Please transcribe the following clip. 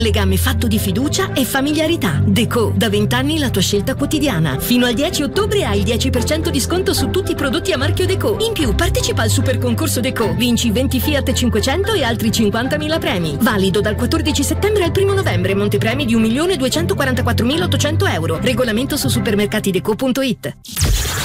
Legame fatto di fiducia e familiarità. Deco, da 20 anni la tua scelta quotidiana. Fino al 10 ottobre hai il 10% di sconto su tutti i prodotti a marchio Deco. In più, partecipa al super concorso Deco. Vinci 20 Fiat 500 e altri 50.000 premi. Valido dal 14 settembre al 1 novembre. Montepremi di 1.244.800 euro. Regolamento su supermercatideco.it.